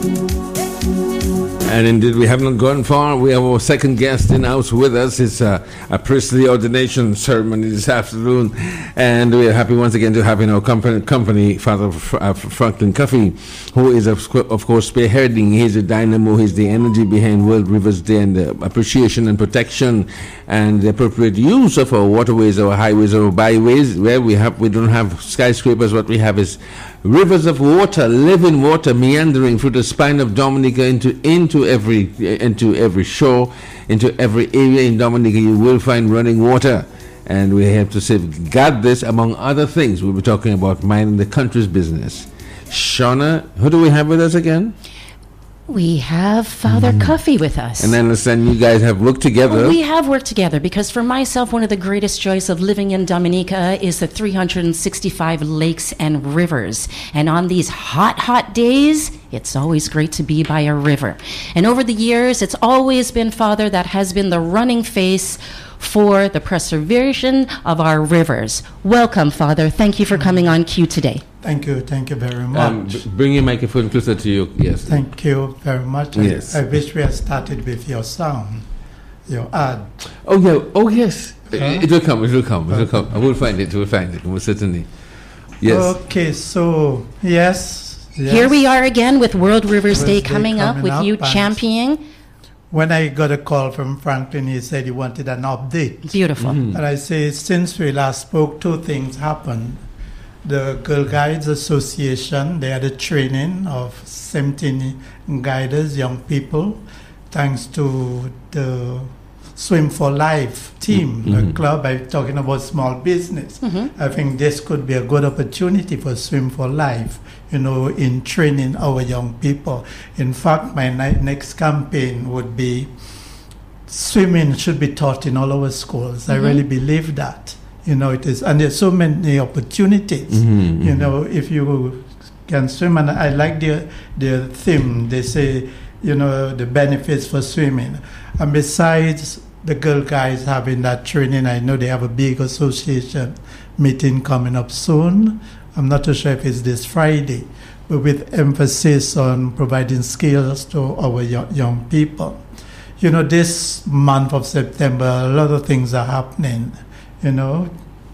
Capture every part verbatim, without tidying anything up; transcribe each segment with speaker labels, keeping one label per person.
Speaker 1: And indeed, we have not gone far. We have our second guest in house with us. It's a, a priestly ordination ceremony this afternoon. And we are happy once again to have in our company, company Father F- uh, Franklin Cuffy, who is, of, of course, spearheading. He's the dynamo, he's the energy behind World Rivers Day and the appreciation and protection and the appropriate use of our waterways, our highways, our byways. Where we have, we don't have skyscrapers. What we have is rivers of water, living water, meandering through the spine of Dominica into into every into every shore, into every area in Dominica. You will find running water, and we have to safeguard this among other things. We'll be talking about minding the country's business. Shauna, who do we have with us again?
Speaker 2: We have Father mm. Cuffy with us.
Speaker 1: And I understand you guys have worked together.
Speaker 2: Well, we have worked together because for myself, one of the greatest joys of living in Dominica is the three hundred sixty-five lakes and rivers. And on these hot, hot days, it's always great to be by a river. And over the years, it's always been Father that has been the running face for the preservation of our rivers. Welcome, Father. Thank you for coming on Q today.
Speaker 3: Thank you. Thank you very much. Um,
Speaker 1: b- bring your microphone closer to you. Yes.
Speaker 3: Thank you very much.
Speaker 1: Yes.
Speaker 3: I, I wish we had started with your sound, your ad.
Speaker 1: Oh, yeah. Oh, yes. Huh? It, it will come. It will come. It will come. I will find it. We'll find it. Most certainly. Yes.
Speaker 3: Okay. So, yes. yes.
Speaker 2: Here we are again with World Rivers Day,
Speaker 3: Day
Speaker 2: coming, coming up with
Speaker 3: up
Speaker 2: you championing.
Speaker 3: When I got a call from Franklin, he said he wanted an update.
Speaker 2: Beautiful.
Speaker 3: Mm-hmm. And I say, since we last spoke, two things happened. The Girl Guides Association, they had a training of seventeen guiders, young people, thanks to the Swim for Life team, mm-hmm. the club. I'm talking about small business. Mm-hmm. I think this could be a good opportunity for Swim for Life, you know, in training our young people. In fact, my ni- next campaign would be swimming should be taught in all our schools. Mm-hmm. I really believe that. You know, it is, and there's so many opportunities. Mm-hmm, you mm-hmm. know, if you can swim, and I like the the theme. They say, you know, the benefits for swimming, and besides the Girl Guides having that training, I know they have a big association meeting coming up soon. I'm not too sure if it's this Friday, but with emphasis on providing skills to our young, young people. You know, this month of September, a lot of things are happening. You know.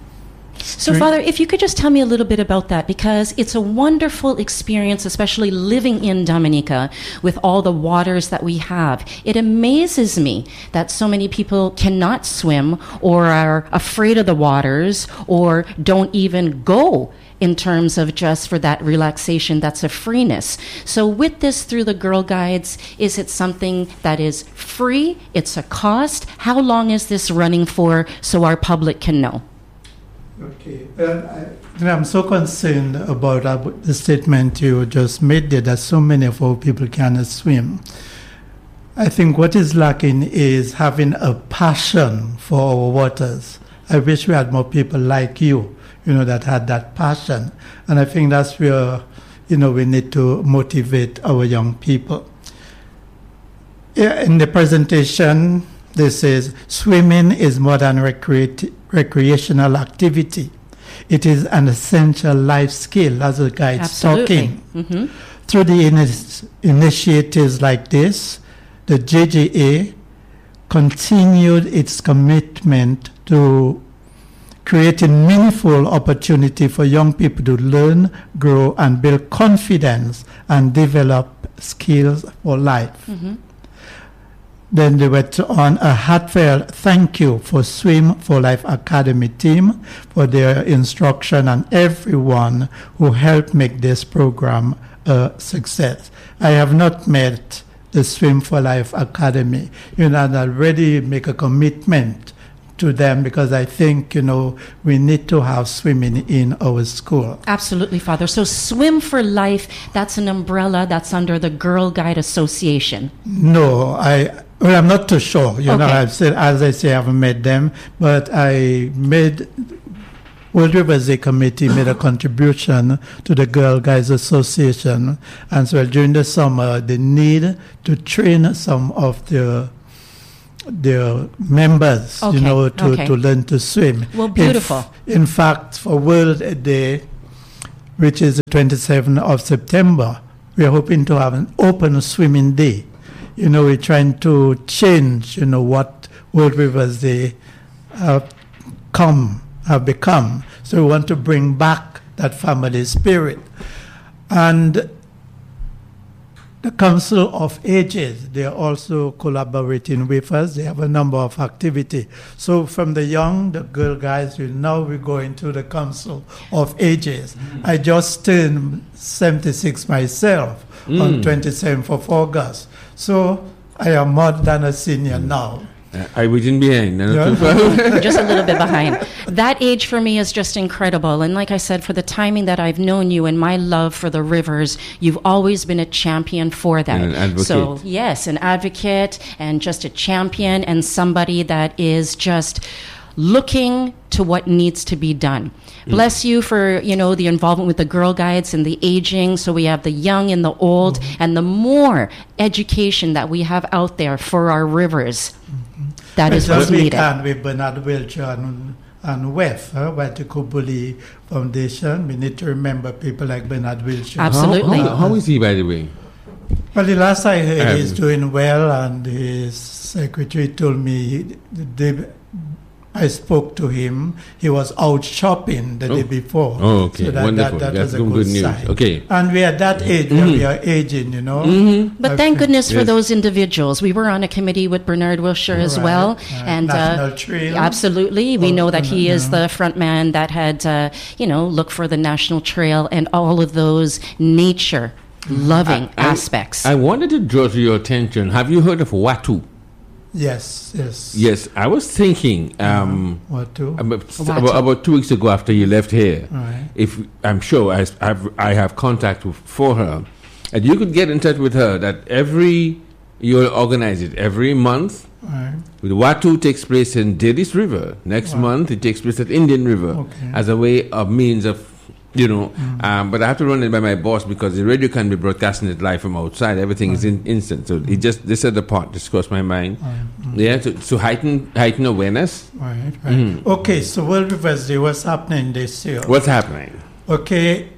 Speaker 2: So, Father, if you could just tell me a little bit about that, because it's a wonderful experience, especially living in Dominica with all the waters that we have. It amazes me that so many people cannot swim or are afraid of the waters or don't even go in terms of just for that relaxation, that's a freeness. So with this through the Girl Guides, is it something that is free? It's a cost? How long is this running for so our public can know?
Speaker 3: Okay. Uh, I, I'm so concerned about uh, the statement you just made there that so many of our people cannot swim. I think what is lacking is having a passion for our waters. I wish we had more people like you, you know, that had that passion. And I think that's where, you know, we need to motivate our young people. In the presentation, this says, swimming is more than recre- recreational activity. It is an essential life skill, as the guide is talking. Mm-hmm. Through the in- initiatives like this, the J J A continued its commitment to creating meaningful opportunity for young people to learn, grow, and build confidence and develop skills for life. Mm-hmm. Then they went on a heartfelt thank you for Swim for Life Academy team for their instruction and everyone who helped make this program a success. I have not met the Swim for Life Academy. You know, and I already make a commitment to them because I think, you know, we need to have swimming in our school.
Speaker 2: Absolutely, Father. So Swim for Life, that's an umbrella that's under the Girl Guide Association.
Speaker 3: No, I... Well, I'm not too sure. You okay. know, I've said, as I say, I haven't met them, but I made World Rivers Day Committee made a contribution to the Girl Guides Association, and so during the summer they need to train some of their their members, okay. you know, to,
Speaker 2: okay.
Speaker 3: to learn to swim.
Speaker 2: Well, beautiful.
Speaker 3: In, in fact, for World Day, which is the twenty-seventh of September. we're hoping to have an open swimming day. You know, we're trying to change, you know, what World Rivers Day have come, have become. So we want to bring back that family spirit. And the Council of Ages, they are also collaborating with us. They have a number of activities. So from the young, the Girl Guides, we now we go into the Council of Ages. Mm. I just turned seventy-six myself mm. on twenty-seventh of August. So I am more than a senior mm. now.
Speaker 1: Uh, I wasn't behind. No?
Speaker 2: Just a little bit behind. That age for me is just incredible. And like I said, for the timing that I've known you and my love for the rivers, you've always been a champion for that.
Speaker 1: And an advocate.
Speaker 2: So, yes, an advocate and just a champion and somebody that is just looking to what needs to be done. Mm. Bless you for, you know, the involvement with the Girl Guides and the aging. So we have the young and the old, mm-hmm. and the more education that we have out there for our rivers. Mm-hmm. That is what's
Speaker 3: we
Speaker 2: needed.
Speaker 3: Can with Bernard Wiltshire and, and W E F, uh, Walter Kubuli Foundation. We need to remember people like Bernard Wiltshire.
Speaker 2: Absolutely.
Speaker 1: How, how, how is he, by the way?
Speaker 3: Well, the last I heard,
Speaker 1: um,
Speaker 3: he's doing well, and his secretary told me he, they, I spoke to him. He was out shopping the
Speaker 1: oh.
Speaker 3: day before.
Speaker 1: Oh, okay.
Speaker 3: So that,
Speaker 1: Wonderful.
Speaker 3: That, that
Speaker 1: That's
Speaker 3: was a
Speaker 1: good,
Speaker 3: good,
Speaker 1: good news.
Speaker 3: sign.
Speaker 1: Okay.
Speaker 3: And we are at that age
Speaker 1: mm-hmm.
Speaker 3: where we are aging, you know.
Speaker 1: Mm-hmm.
Speaker 2: But
Speaker 3: I
Speaker 2: thank goodness
Speaker 1: yes.
Speaker 2: for those individuals. We were on a committee with Bernard Wiltshire as
Speaker 3: right.
Speaker 2: well.
Speaker 3: Uh,
Speaker 2: and
Speaker 3: National
Speaker 2: uh,
Speaker 3: Trail.
Speaker 2: Absolutely. We
Speaker 3: oh,
Speaker 2: know that he
Speaker 3: yeah.
Speaker 2: is the front man that had, uh, you know, looked for the National Trail and all of those nature loving
Speaker 1: I, I,
Speaker 2: aspects.
Speaker 1: I wanted to draw to your attention. Have you heard of Watu?
Speaker 3: Yes, yes.
Speaker 1: Yes, I was thinking um,
Speaker 3: uh, Watu.
Speaker 1: about, about, about two weeks ago after you left here.
Speaker 3: Right.
Speaker 1: If I'm sure I have, I have contact with, for her, and you could get in touch with her. That every you'll organize it every month.
Speaker 3: Right.
Speaker 1: With Watu takes place in Dedis River. Next
Speaker 3: Wow.
Speaker 1: month it takes place at Indian River
Speaker 3: Okay.
Speaker 1: as a way of means of. You know, mm. um, but I have to run it by my boss because the radio can be broadcasting it live from outside. Everything right. is in instant. So it just this other part just crossed my mind.
Speaker 3: Right. Mm.
Speaker 1: Yeah, to, to heighten heighten awareness.
Speaker 3: Right, right.
Speaker 1: Mm.
Speaker 3: Okay, so World Rivers Day, what's happening this year?
Speaker 1: What's happening?
Speaker 3: Okay,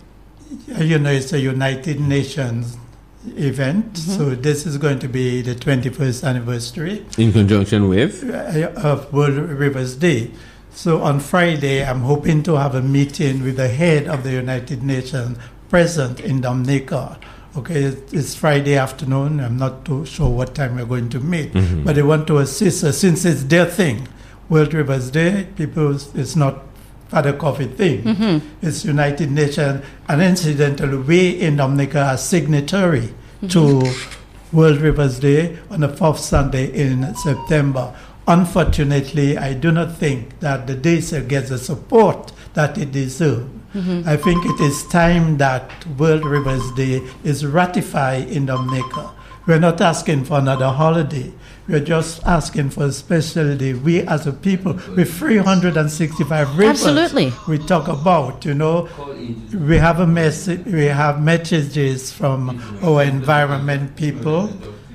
Speaker 3: you know, it's a United Nations event.
Speaker 2: Mm-hmm.
Speaker 3: So this is going to be the twenty-first anniversary
Speaker 1: In conjunction with?
Speaker 3: uh, of World Rivers Day. So on Friday, I'm hoping to have a meeting with the head of the United Nations present in Dominica. Okay, it's Friday afternoon. I'm not too sure what time we're going to meet, mm-hmm. but they want to assist us since it's their thing. World Rivers Day, people, it's not Father Coffee thing. Mm-hmm. It's United Nations, and incidentally, we in Dominica are signatory mm-hmm. to World Rivers Day on the fourth Sunday in September. Unfortunately, I do not think that the D S A gets the support that it deserves. Mm-hmm. I think it is time that World Rivers Day is ratified in Dominica. We're not asking for another holiday. We're just asking for a special day. We as a people, with three hundred sixty-five rivers,
Speaker 2: Absolutely.
Speaker 3: we talk about, you know, we have a message, we have messages from our environment people.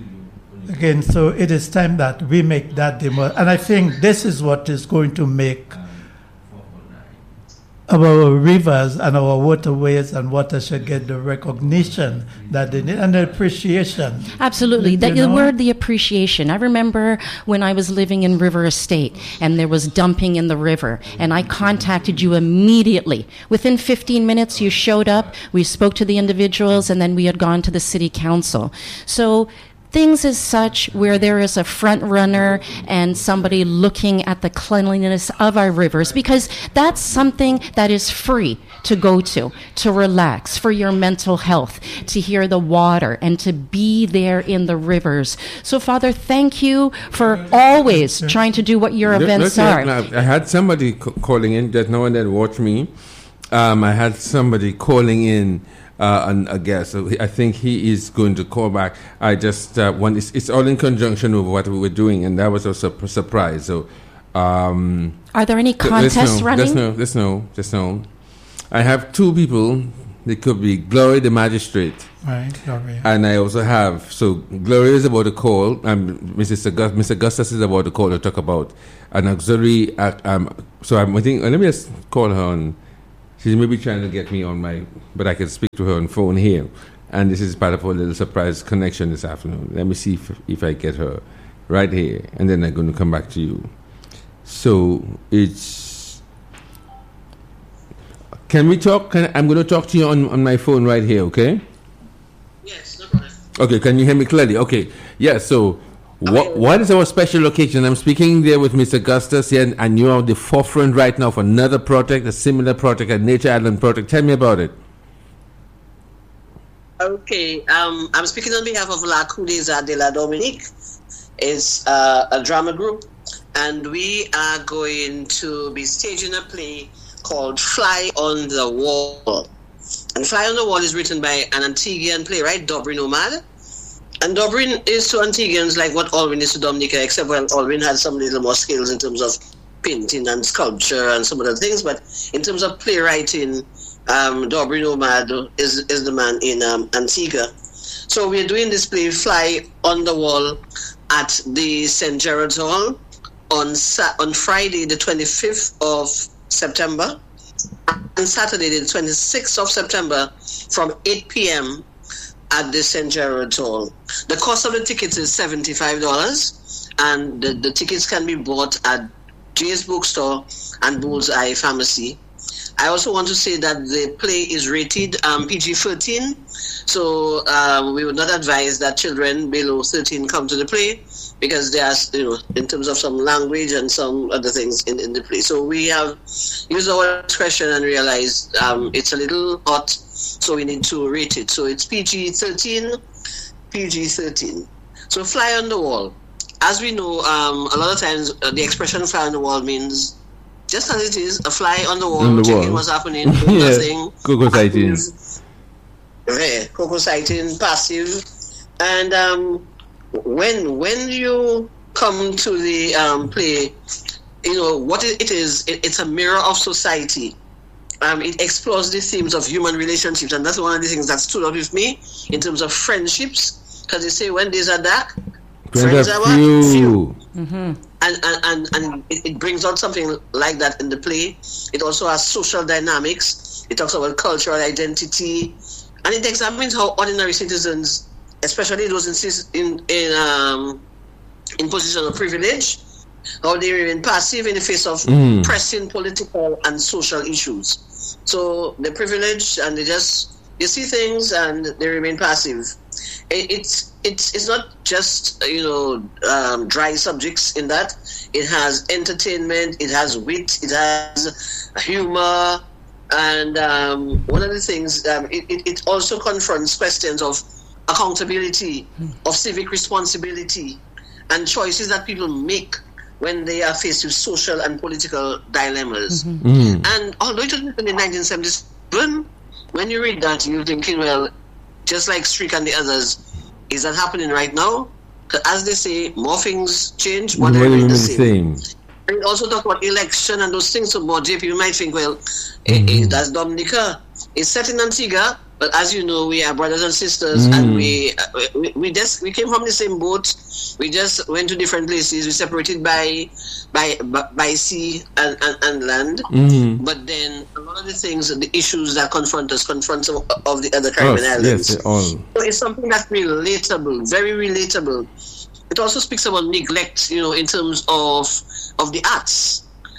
Speaker 3: Again, so it is time that we make that demo. And I think this is what is going to make our rivers and our waterways and watershed get the recognition that they need and the appreciation.
Speaker 2: Absolutely. That, the word, the appreciation. I remember when I was living in River Estate and there was dumping in the river, and I contacted you immediately. Within fifteen minutes, you showed up, we spoke to the individuals, and then we had gone to the city council. So things as such where there is a front runner and somebody looking at the cleanliness of our rivers, because that's something that is free to go to, to relax, for your mental health, to hear the water and to be there in the rivers. So, Father, thank you for always trying to do what your
Speaker 1: look,
Speaker 2: events
Speaker 1: look,
Speaker 2: are.
Speaker 1: I had somebody c- calling in, there's no one that watched me. Um, I had somebody calling in Uh, and a guest. So I think he is going to call back. I just uh, want it's, it's all in conjunction with what we were doing, and that was a su- surprise. So, um,
Speaker 2: are there any contests
Speaker 1: know,
Speaker 2: running?
Speaker 1: Let's know. Let's know. Just know. I have two people. They could be Gloria, the magistrate,
Speaker 3: right? Gloria,
Speaker 1: and I also have. So Gloria is about to call. Um, Missus August, Mister Augustus is about to call to talk about an auxiliary. Uh, um, so I'm waiting. Let me just call her on. She's maybe trying to get me on my, but I can speak to her on phone here. and this is part of our little surprise connection this afternoon. Let me see if, if I get her right here, and then I'm going to come back to you. So it's... Can we talk? Can, I'm going to talk to you on, on my phone right here, okay?
Speaker 4: Yes, no problem.
Speaker 1: Okay, can you hear me clearly? Okay, yeah, so what, what is our special occasion? I'm speaking there with Mister Augustus here, and you're on the forefront right now for another project, a similar project, a Nature Island project. Tell me about it.
Speaker 4: Okay, um, I'm speaking on behalf of La Crudeza de la Dominique. It's uh, a drama group, and we are going to be staging a play called Fly on the Wall. And Fly on the Wall is written by an Antiguan playwright, Dobrin Omad. And Dobrin is to Antiguans like what Alwyn is to Dominica, except when Alwyn had some little more skills in terms of painting and sculpture and some other things. But in terms of playwriting, um, Dobrin Omad is, is the man in um, Antigua. So we're doing this play, Fly on the Wall, at the Saint Gerard's Hall on, Sa- on Friday, the twenty-fifth of September, and Saturday, the twenty-sixth of September, from eight p.m. at the Saint Gerard's Hall. The cost of the tickets is seventy-five dollars, and the, the tickets can be bought at Jay's Bookstore and Bullseye Pharmacy. I also want to say that the play is rated um, P G thirteen, so um, we would not advise that children below thirteen come to the play, because there are, you know, in terms of some language and some other things in, in the play. So we have used our discretion and realized um, it's a little hot, so we need to rate it. So it's P G thirteen, P G thirteen. So Fly on the Wall. As we know, um, a lot of times uh, the expression fly on the wall means just as it is, a fly on the wall,
Speaker 1: on the
Speaker 4: checking
Speaker 1: wall.
Speaker 4: what's happening, doing
Speaker 1: Yeah,
Speaker 4: nothing.
Speaker 1: cocoa sighting.
Speaker 4: Yeah, cocoa sighting, passive. And um, when when you come to the um, play, you know, what it is, it, it's a mirror of society. Um, it explores the themes of human relationships, and that's one of the things that stood out with me in terms of friendships, because they say when days are dark, friends are what?
Speaker 1: few.
Speaker 4: Few.
Speaker 2: Mm-hmm.
Speaker 4: And, and, and, and it, it brings out something like that in the play. It also has social dynamics. It talks about cultural identity. And it examines how ordinary citizens, especially those in in in, um, in position of privilege, how they remain passive in the face of
Speaker 1: Mm.
Speaker 4: pressing political and social issues. So they're privileged and they just, they see things and they remain passive. It, it's it's it's not just, you know, um, dry subjects in that. It has entertainment, it has wit, it has humor, and um, one of the things, um, it, it, it also confronts questions of accountability, of civic responsibility, and choices that people make when they are faced with social and political dilemmas.
Speaker 2: Mm-hmm.
Speaker 1: Mm.
Speaker 4: And although it was written in nineteen seventy-seven, when you read that, you're thinking, well, just like Streak and the others, is that happening right now? As they say, more things change, but they
Speaker 1: Really
Speaker 4: remain the
Speaker 1: remain
Speaker 4: same.
Speaker 1: same.
Speaker 4: And it also talk about election and those things. So more J P, you might think, well,
Speaker 1: Mm-hmm.
Speaker 4: eh, eh, that's Dominica. It's set in Antigua, but as you know, we are brothers and sisters,
Speaker 1: Mm.
Speaker 4: and we, uh, we we just we came from the same boat. We just went to different places. We separated by by by, by sea and, and, and land.
Speaker 1: Mm.
Speaker 4: But then a lot of the things, the issues that confront us, confront some of the other Caribbean
Speaker 1: Us,
Speaker 4: islands.
Speaker 1: yes, all.
Speaker 4: So it's something that's relatable, very relatable. It also speaks about neglect, you know, in terms of of the arts,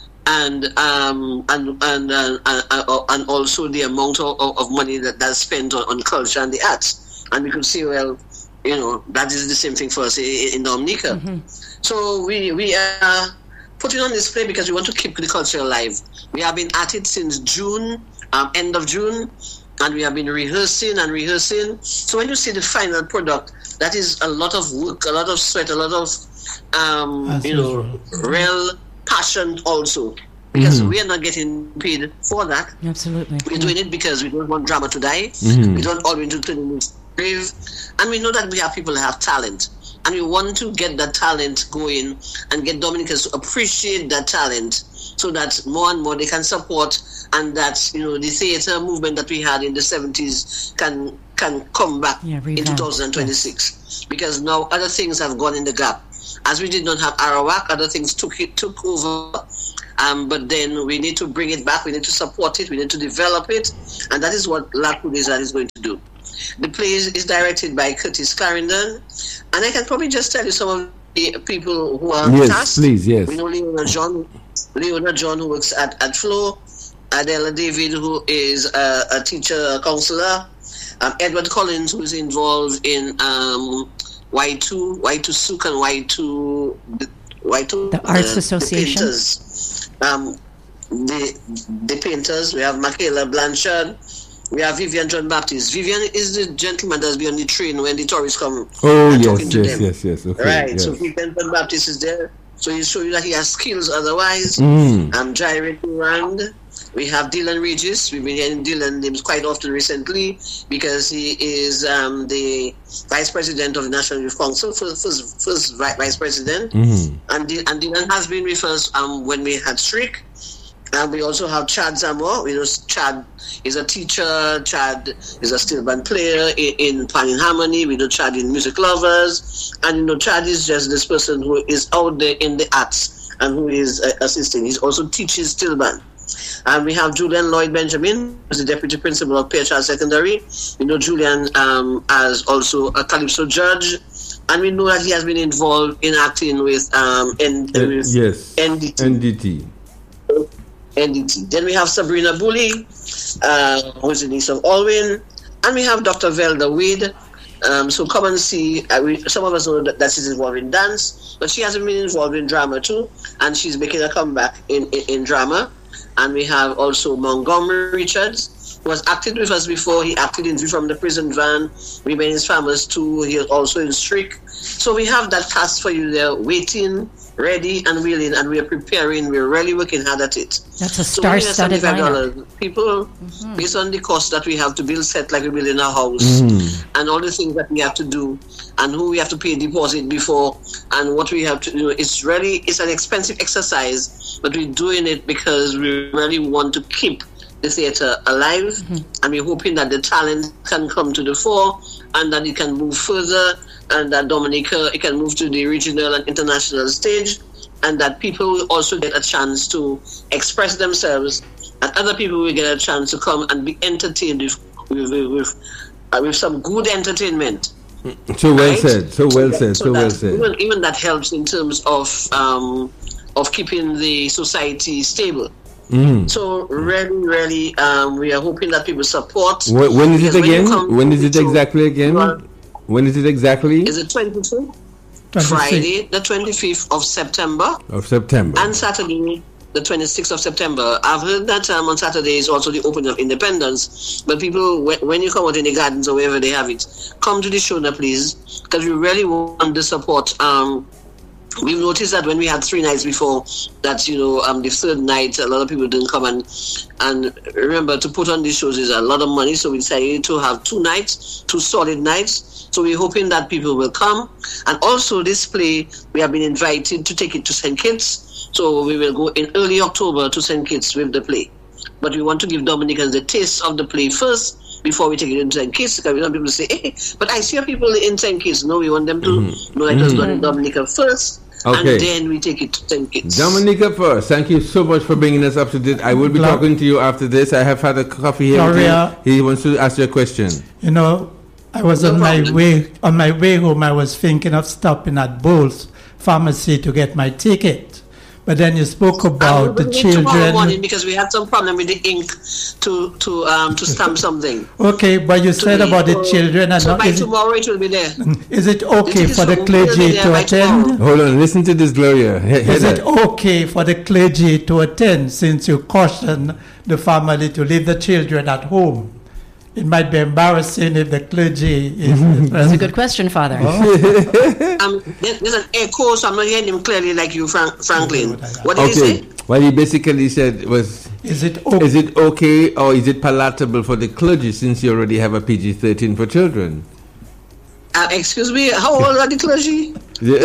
Speaker 4: and um and and uh, uh, and also the amount of, of money that that's spent on, on culture and the arts. And we could see, well, you know, that is the same thing for us in, in Dominica.
Speaker 2: Mm-hmm.
Speaker 4: So we we are putting on this play because we want to keep the culture alive. We have been at it since June, um, end of June, and we have been rehearsing and rehearsing. So when you see the final product, that is a lot of work, a lot of sweat, a lot of um,
Speaker 3: As
Speaker 4: you know,
Speaker 3: usual.
Speaker 4: real passion also, because
Speaker 1: Mhm.
Speaker 4: we are not getting paid for that.
Speaker 2: Absolutely.
Speaker 4: We're doing it because we don't want drama to die.
Speaker 1: Mhm.
Speaker 4: We don't all want to turn in this grave. And we know that we have people that have talent. And we want to get that talent going and get Dominicans to appreciate that talent so that more and more they can support, and that, you know, the theater movement that we had in the seventies can can come back
Speaker 2: Yeah,
Speaker 4: in
Speaker 2: revamp,
Speaker 4: twenty twenty-six. Because now other things have gone in the gap. As we did not have Arawak, other things took it took over. Um, but then we need to bring it back, we need to support it, we need to develop it, and that is what La Crudeza is going to do. The play is, is directed by Curtis Clarendon. And I can probably just tell you some of the people who are
Speaker 1: yes,
Speaker 4: cast.
Speaker 1: Please, yes.
Speaker 4: We know Leona John, Leona John who works at, at Flow, Adela David, who is a, a teacher, a counselor, um, Edward Collins, who is involved in um, Y two, Y two Souk and Y two, Y two
Speaker 2: the Arts
Speaker 4: uh,
Speaker 2: Association.
Speaker 4: The painters. Um, the, the painters. We have Michaela Blanchard. We have Vivian John Baptist. Vivian is the gentleman that's be on the train when the tourists come.
Speaker 1: Oh,
Speaker 4: and
Speaker 1: yes,
Speaker 4: talking to
Speaker 1: yes,
Speaker 4: them.
Speaker 1: yes, yes. Okay,
Speaker 4: right.
Speaker 1: yes.
Speaker 4: So Vivian John Baptist is there. So he show you that he has skills otherwise.
Speaker 1: Mm.
Speaker 4: Um, Jairek Durand. We have Dylan Regis. We've been hearing Dylan names quite often recently because he is um, the Vice President of the National Youth Council, first, first, first Vice President.
Speaker 1: Mm-hmm.
Speaker 4: And, D- and Dylan has been with us um, when we had Strick. And we also have Chad Zamor. You know, Chad is a teacher. Chad is a steel band player in, in Planning Harmony. We know Chad in Music Lovers. And, you know, Chad is just this person who is out there in the arts and who is uh, assisting. He also teaches steel band. And we have Julian Lloyd Benjamin, who's the Deputy Principal of Pearchild Secondary. We know Julian um, as also a Calypso judge. And we know that he has been involved in acting with, um, N-
Speaker 1: uh,
Speaker 4: with
Speaker 1: yes.
Speaker 4: N D T.
Speaker 1: N D T.
Speaker 4: N D T. Then we have Sabrina Bully, uh, who is the niece of Alwyn. And we have Doctor Velda Wade. Um, so come and see. Uh, we, some of us know that, that she's involved in dance, but she hasn't been involved in drama too. And she's making a comeback in, in, in drama. And we have also Montgomery Richards, who has acted with us before. He acted in View from the Prison Van, Remains Farmers too. He is also in Strick. So we have that cast for you there, waiting, ready and willing, and we are preparing. We're really working hard at it.
Speaker 2: That's a
Speaker 4: So
Speaker 2: star-studded lineup.
Speaker 4: People,
Speaker 2: Mm-hmm.
Speaker 4: based on the cost that we have to build set like we build in a house,
Speaker 1: Mm.
Speaker 4: and all the things that we have to do, and who we have to pay deposit before, and what we have to do. It's really, it's an expensive exercise, but we're doing it because we really want to keep the theatre alive, mm-hmm. and we're hoping that the talent can come to the fore, and that it can move further, and that Dominica, it can move to the regional and international stage, and that people will also get a chance to express themselves, and other people will get a chance to come and be entertained with with, with, with, uh, with some good entertainment.
Speaker 1: So well
Speaker 4: right?
Speaker 1: said. So well
Speaker 4: so
Speaker 1: said. So,
Speaker 4: so
Speaker 1: well
Speaker 4: that,
Speaker 1: said.
Speaker 4: Even, even that helps in terms of um, of keeping the society stable.
Speaker 1: Mm.
Speaker 4: So really, really, um, we are hoping that people support.
Speaker 1: When, when is it
Speaker 4: Because when you
Speaker 1: again?
Speaker 4: come
Speaker 1: When is it
Speaker 4: to-
Speaker 1: exactly again?
Speaker 4: Well,
Speaker 1: When is it exactly?
Speaker 4: Is it twenty-two?
Speaker 3: twenty-six.
Speaker 4: Friday, the twenty-fifth of September,
Speaker 1: Of September.
Speaker 4: and Saturday, the twenty-sixth of September. I've heard that um, on Saturday is also the opening of Independence. But people, when, when you come out in the gardens or wherever they have it, come to the show now, please, because we really want the support. Um, we've noticed that when we had three nights before, that, you know, um, the third night, a lot of people didn't come. And, and remember, to put on these shows is a lot of money, so we decided to have two nights, two solid nights. So we're hoping that people will come. And also this play, we have been invited to take it to Saint Kitts. So we will go in early October to Saint Kitts with the play. But we want to give Dominicans the taste of the play first before we take it into Saint Kitts. Because we want people to say, hey, but I see people in Saint Kitts. No, we want them to
Speaker 1: Mm-hmm.
Speaker 4: know that it was done in Dominica first.
Speaker 1: Okay.
Speaker 4: And then we take it to Saint Kitts.
Speaker 1: Dominica first, thank you so much for bringing us up to date. I will be
Speaker 3: Glo-
Speaker 1: talking to you after this. I have had a coffee here. with
Speaker 3: Gloria.
Speaker 1: him. He wants to ask you a question.
Speaker 3: You know, I was
Speaker 4: No
Speaker 3: on my
Speaker 4: problem.
Speaker 3: way on my way home. I was thinking of stopping at Bowles Pharmacy to get my ticket, but then you spoke about the
Speaker 4: And we'll do it tomorrow morning
Speaker 3: children.
Speaker 4: because we had some problem with the ink to to um to stamp something.
Speaker 3: Okay, but you said
Speaker 4: So-
Speaker 3: about the children, and
Speaker 4: So
Speaker 3: not,
Speaker 4: by
Speaker 3: is, it,
Speaker 4: tomorrow it will be there.
Speaker 3: is it okay
Speaker 4: tickets
Speaker 3: for the
Speaker 4: will- will be
Speaker 3: clergy
Speaker 4: there
Speaker 3: to
Speaker 4: by
Speaker 3: attend?
Speaker 4: tomorrow.
Speaker 1: Hold on, listen to this, Gloria. He-
Speaker 3: Is
Speaker 1: Heather.
Speaker 3: it okay for the clergy to attend since you caution the family to leave the children at home? It might be embarrassing if the clergy is
Speaker 2: That's a good question, Father.
Speaker 4: Um, there- there's an echo, so I'm not hearing him clearly like you, Frank, Franklin. What did he
Speaker 1: Okay.
Speaker 4: say?
Speaker 1: What he basically said was,
Speaker 3: Is it okay?
Speaker 1: is it okay or is it palatable for the clergy since you already have a P G thirteen for children?
Speaker 4: Uh, excuse me, how old are the clergy?
Speaker 1: Yeah.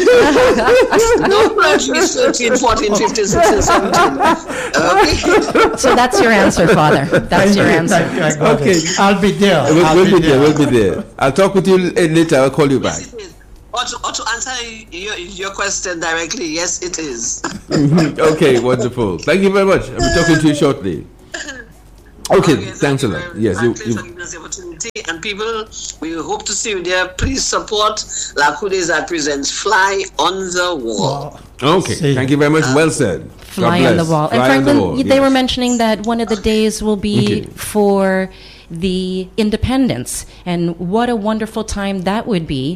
Speaker 4: No clergy is thirteen, fourteen, fifteen, sixteen, seventeen. Okay.
Speaker 2: So that's your answer, Father. That's
Speaker 3: Thank
Speaker 2: your
Speaker 3: you,
Speaker 2: answer.
Speaker 3: thank you, I got
Speaker 1: Okay.
Speaker 3: it. I'll be there.
Speaker 1: We'll,
Speaker 3: I'll
Speaker 1: we'll
Speaker 3: be
Speaker 1: be there. We'll be there. I'll talk with you l- later. I'll call you back.
Speaker 4: Yes, it is. Or to, or to answer your, your question directly, yes, it is.
Speaker 1: Okay, wonderful. Thank you very much. I'll be talking to you shortly. Okay, thanks a
Speaker 4: thank
Speaker 1: lot.
Speaker 4: you very
Speaker 1: Yes,
Speaker 4: much.
Speaker 1: you,
Speaker 4: Thanks
Speaker 1: you,
Speaker 4: for giving us the opportunity. community. And people, we hope to see you there. Please support Lakudes that presents Fly on the Wall.
Speaker 3: Wow.
Speaker 1: Okay,
Speaker 3: See.
Speaker 1: thank you very much. Well said.
Speaker 2: Fly
Speaker 1: God
Speaker 2: on the
Speaker 1: bless.
Speaker 2: wall.
Speaker 1: Fly
Speaker 2: And
Speaker 1: on the
Speaker 2: Franklin,
Speaker 1: wall,
Speaker 2: they
Speaker 1: yes.
Speaker 2: were mentioning that one of the days will be
Speaker 1: Okay.
Speaker 2: for the independence. And what a wonderful time that would be